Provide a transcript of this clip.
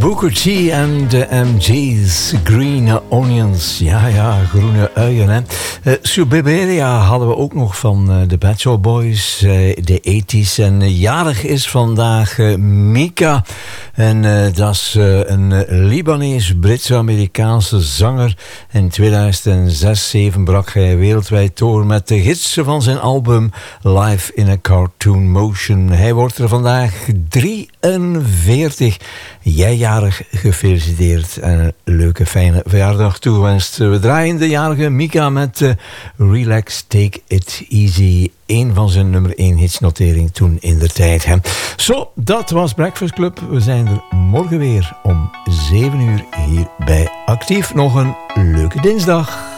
Booker T en de MG's, Green Onions. Ja, groene uien, hè. Suburbaria hadden we ook nog van de Pet Shop Boys, de 80's. En jarig is vandaag Mika. En dat is een Libanees-Brits-Amerikaanse zanger. In 2006-2007 brak hij wereldwijd door met de gidsen van zijn album Live in a Cartoon Motion. Hij wordt er vandaag 43. Jij jarig, gefeliciteerd en een leuke, fijne verjaardag toegewenst. We draaien de jarige Mika met Relax, Take It Easy. Een van zijn nummer 1 hitsnotering toen in de tijd. Hè. Zo, dat was Breakfast Club. We zijn er morgen weer om 7 uur hier bij Actief. Nog een leuke dinsdag.